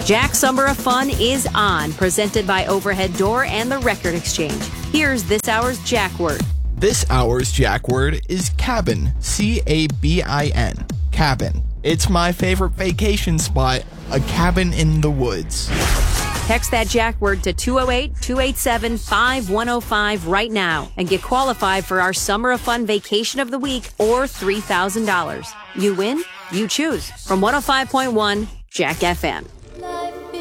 Jack's Summer of Fun is on, presented by Overhead Door and the Record Exchange. Here's this hour's Jack word. This hour's Jack word is cabin. C-A-B-I-N. Cabin. It's my favorite vacation spot, a cabin in the woods. Text that Jack word to 208-287-5105 right now and get qualified for our Summer of Fun Vacation of the Week or $3,000. You win, you choose. From 105.1 Jack FM.